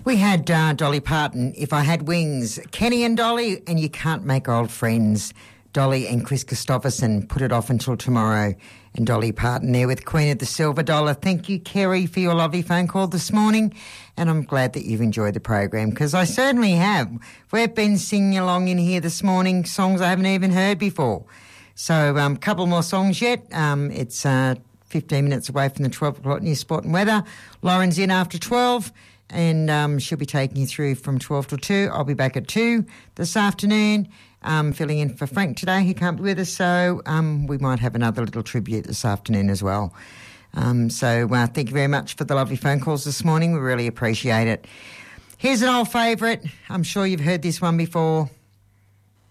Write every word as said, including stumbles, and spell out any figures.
We had uh, Dolly Parton, If I Had Wings. Kenny and Dolly, and You Can't Make Old Friends. Dolly and Chris Christopherson, Put It Off Until Tomorrow. And Dolly Parton there with Queen of the Silver Dollar. Thank you, Kerry, for your lovely phone call this morning. And I'm glad that you've enjoyed the program, because I certainly have. We've been singing along in here this morning, songs I haven't even heard before. So a um, couple more songs yet. Um, it's uh, fifteen minutes away from the twelve o'clock news, sport and weather. Lauren's in after twelve. And um, she'll be taking you through from twelve till two. I'll be back at two this afternoon, um, filling in for Frank today. He can't be with us, so um, we might have another little tribute this afternoon as well. Um, so uh, thank you very much for the lovely phone calls this morning. We really appreciate it. Here's an old favourite. I'm sure you've heard this one before.